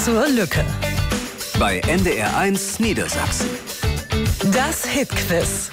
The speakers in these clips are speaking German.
zur Lücke. Bei NDR1 Niedersachsen. Das Hitquiz.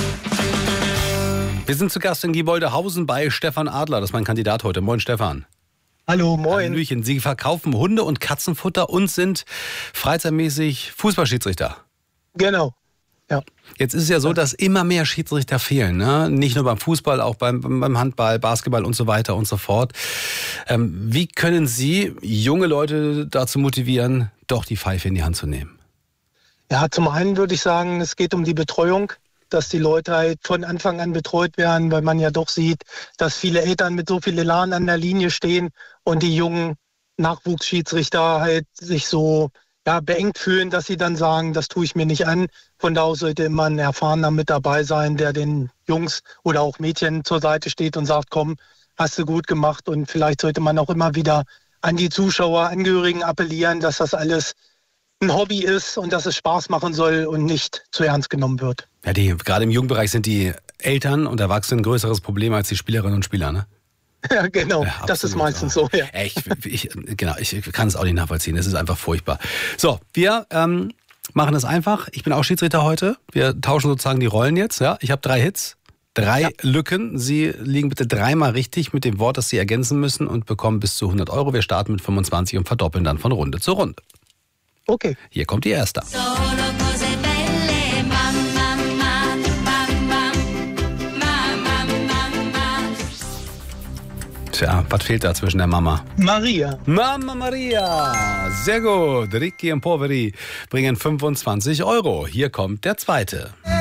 Wir sind zu Gast in Gieboldehausen bei Stefan Adler. Das ist mein Kandidat heute. Moin, Stefan. Hallo, moin. Hallöchen. Sie verkaufen Hunde- und Katzenfutter und sind freizeitmäßig Fußballschiedsrichter. Genau, ja. Jetzt ist es ja so, dass immer mehr Schiedsrichter fehlen. Ne? Nicht nur beim Fußball, auch beim Handball, Basketball und so weiter und so fort. Wie können Sie junge Leute dazu motivieren, doch die Pfeife in die Hand zu nehmen? Ja, zum einen würde ich sagen, es geht um die Betreuung, dass die Leute halt von Anfang an betreut werden, weil man ja doch sieht, dass viele Eltern mit so viel Elan an der Linie stehen und die jungen Nachwuchsschiedsrichter halt sich so beengt fühlen, dass sie dann sagen, das tue ich mir nicht an. Von da aus sollte immer ein Erfahrener mit dabei sein, der den Jungs oder auch Mädchen zur Seite steht und sagt, komm, hast du gut gemacht. Und vielleicht sollte man auch immer wieder an die Zuschauer, Angehörigen appellieren, dass das alles ein Hobby ist und dass es Spaß machen soll und nicht zu ernst genommen wird. Ja, gerade im Jugendbereich sind die Eltern und Erwachsenen ein größeres Problem als die Spielerinnen und Spieler, ne? Ja, genau. Ja, das ist meistens so, ja. Ich kann es auch nicht nachvollziehen. Es ist einfach furchtbar. So, wir machen es einfach. Ich bin auch Schiedsrichter heute. Wir tauschen sozusagen die Rollen jetzt. Ja? Ich habe 3 Hits, 3 Lücken. Sie liegen bitte 3-mal richtig mit dem Wort, das Sie ergänzen müssen und bekommen bis zu 100 Euro. Wir starten mit 25 und verdoppeln dann von Runde zu Runde. Okay. Hier kommt die erste. Tja, was fehlt da zwischen der Mama? Maria. Mama Maria. Sehr gut. Ricchi und Poveri bringen 25 Euro. Hier kommt der zweite.